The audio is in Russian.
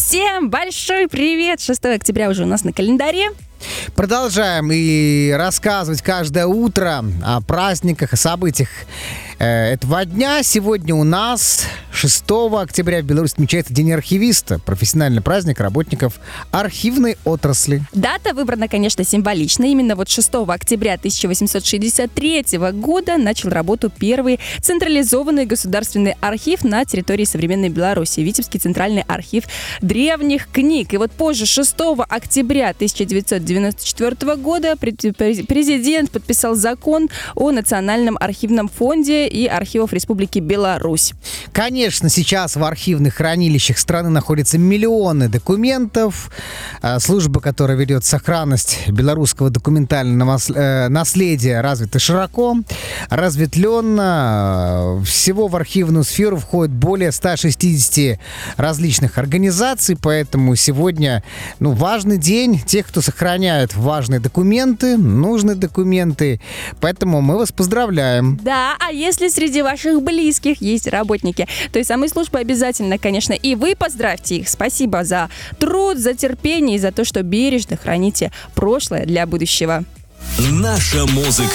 Всем большой привет! 6 октября уже у нас на календаре. Продолжаем и рассказывать каждое утро о праздниках, о событиях этого дня. Сегодня у нас 6 октября в Беларуси отмечается День архивиста, профессиональный праздник работников архивной отрасли. Дата выбрана, конечно, символично. Именно вот 6 октября 1863 года начал работу первый централизованный государственный архив на территории современной Беларуси. Витебский центральный архив древних книг. И вот позже, 6 октября 1994 года, президент подписал закон о Национальном архивном фонде и архивов Республики Беларусь. Конечно, сейчас в архивных хранилищах страны находятся миллионы документов. Служба, которая ведет сохранность белорусского документального наследия, развита широко, разветвленно. Всего в архивную сферу входит более 160 различных организаций, поэтому сегодня важный день тех, кто сохраняет важные документы, нужные документы. Поэтому мы вас поздравляем. Да, а если среди ваших близких есть работники той самой службы, обязательно, конечно, и вы поздравьте их. Спасибо за труд, за терпение и за то, что бережно храните прошлое для будущего. Наша музыка.